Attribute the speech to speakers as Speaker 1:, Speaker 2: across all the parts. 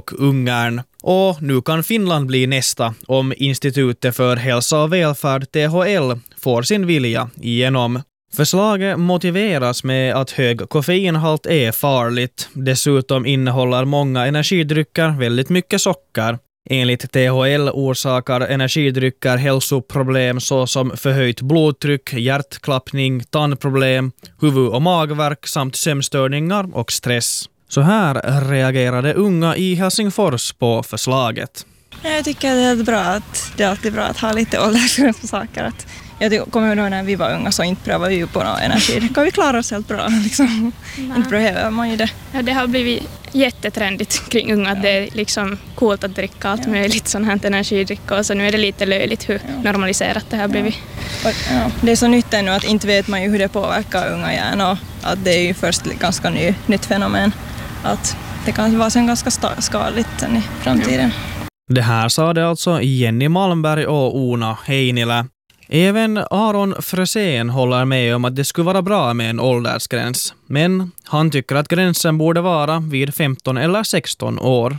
Speaker 1: och Ungern. Och nu kan Finland bli nästa om Institutet för hälsa och välfärd THL får sin vilja igenom. Förslaget motiveras med att hög koffeinhalt är farligt. Dessutom innehåller många energidrycker väldigt mycket socker. Enligt THL orsakar energidrycker hälsoproblem såsom förhöjt blodtryck, hjärtklappning, tandproblem, huvud- och magvärk samt sömnstörningar och stress. Så här reagerade unga i Helsingfors på förslaget.
Speaker 2: Jag tycker det är alltid bra att ha lite åldersgräns på saker. Jag kommer ihåg när vi var unga så inte prövade vi på någon energi. Kan vi klara oss helt bra? Liksom. Inte behöver man ju det.
Speaker 3: Ja, det har blivit jättetrendigt kring unga. Det är liksom coolt att dricka allt möjligt sånt här energidricka. Och så nu är det lite löjligt hur normaliserat det har blivit.
Speaker 2: Ja. Det är så nytt ännu att inte vet man ju hur det påverkar unga hjärnor. Att det är ju först ganska nytt fenomen. Att det kan vara sen ganska skadligt sen i framtiden.
Speaker 1: Det här sa det alltså Jenny Malmberg och Ona Heinilä. Även Aron Frösén håller med om att det skulle vara bra med en åldersgräns. Men han tycker att gränsen borde vara vid 15 eller 16 år.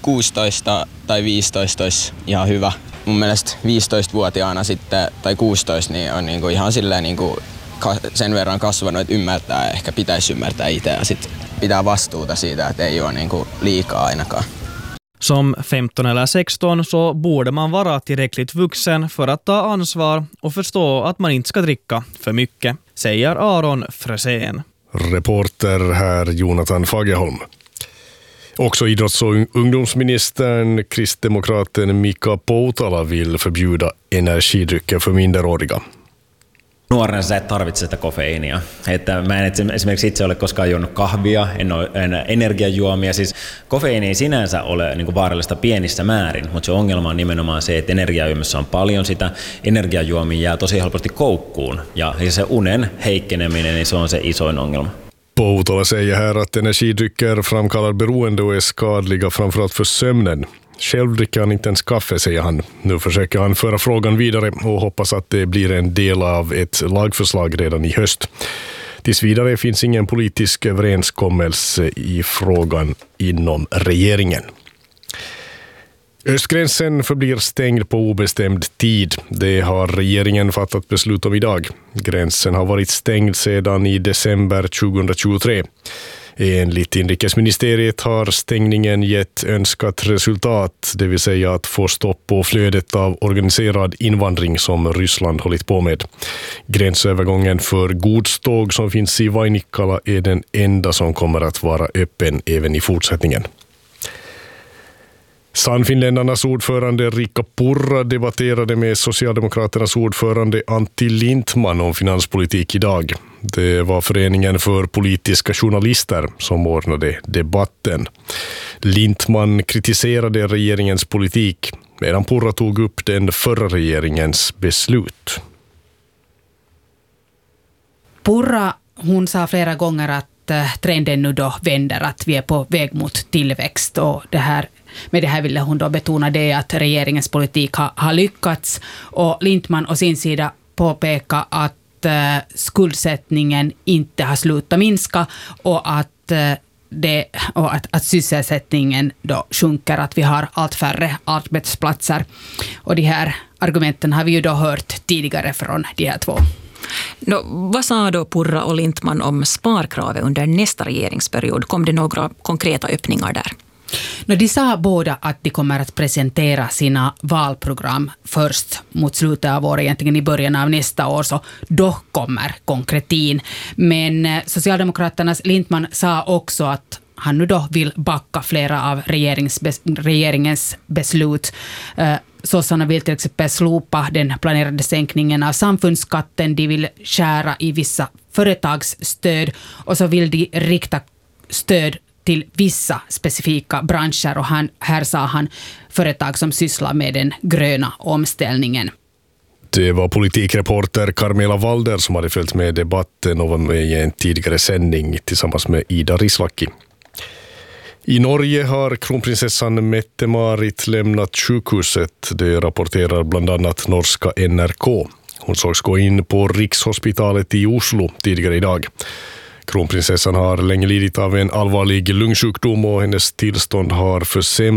Speaker 4: 16 tai 15 olisi ihan hyvä. Mun mielestä 15-vuotiaana sitten, tai 16 niin on niinku ihan silleen niinku sen verran kasvanut, että ymmärtää, ehkä pitäisi ymmärtää itse ja sitten pitää vastuuta siitä, että ei ole niinku liikaa ainakaan.
Speaker 1: Som 15 eller 16 så borde man vara tillräckligt vuxen för att ta ansvar och förstå att man inte ska dricka för mycket, säger Aron Frösén.
Speaker 5: Reporter här Jonathan Fagerholm. Också idrotts- och ungdomsministern, kristdemokraten Mika Poutala vill förbjuda energidrycker för minderåriga.
Speaker 6: Nuorena sä et tarvitse sitä kofeiinia. Että mä en esimerkiksi itse ole koskaan juonut kahvia, en ole energiajuomia. Siis kofeiini ei sinänsä ole niin kuin vaarallista pienissä määrin, mutta se ongelma on nimenomaan se, että energiajuomissa on paljon sitä. Energiajuomia jää tosi helposti koukkuun ja se unen heikkeneminen, niin se on se isoin ongelma.
Speaker 5: Poutala säger här att energidrycker framkallar beroende och är skadliga framförallt för sömnen. Själv dricker han inte ens kaffe, säger han. Nu försöker han föra frågan vidare och hoppas att det blir en del av ett lagförslag redan i höst. Tills vidare finns ingen politisk överenskommelse i frågan inom regeringen. Östgränsen förblir stängd på obestämd tid. Det har regeringen fattat beslut om idag. Gränsen har varit stängd sedan i december 2023. Enligt inrikesministeriet har stängningen gett önskat resultat, det vill säga att få stopp på flödet av organiserad invandring som Ryssland hållit på med. Gränsövergången för godståg som finns i Vainikkala är den enda som kommer att vara öppen även i fortsättningen. Sannfinländarnas ordförande Riikka Purra debatterade med Socialdemokraternas ordförande Antti Lindtman om finanspolitik idag. Det var föreningen för politiska journalister som ordnade debatten. Lindtman kritiserade regeringens politik medan Purra tog upp den förra regeringens beslut.
Speaker 7: Purra, hon sa flera gånger att trenden nu då vänder, att vi är på väg mot tillväxt, och med det här ville hon då betona det att regeringens politik har lyckats, och Lindtman å sin sida påpeka att skuldsättningen inte har slutat minska och att sysselsättningen då sjunker, att vi har allt färre arbetsplatser. Och de här argumenten har vi ju då hört tidigare från de här två.
Speaker 8: Vad sa då Purra och Lindtman om sparkravet under nästa regeringsperiod? Kom det några konkreta öppningar där?
Speaker 7: De sa båda att de kommer att presentera sina valprogram först mot slutet av året, egentligen i början av nästa år, så då kommer konkretin. Men Socialdemokraternas Lindtman sa också att han nu då vill backa flera av regeringens beslut. Sossarna vill till exempel slopa den planerade sänkningen av samfundsskatten, de vill skära i vissa företagsstöd, och så vill de rikta stöd till vissa specifika branscher, och här sa han företag som sysslar med den gröna omställningen.
Speaker 5: Det var politikreporter Carmela Walder som hade följt med debatten och var med i en tidigare sändning tillsammans med Ida Rislaki. I Norge har kronprinsessan Mette-Marit lämnat sjukhuset. Det rapporterar bland annat norska NRK. Hon sågs gå in på Rikshospitalet i Oslo tidigare idag. Kronprinsessan har länge lidit av en allvarlig lungsjukdom och hennes tillstånd har försämrats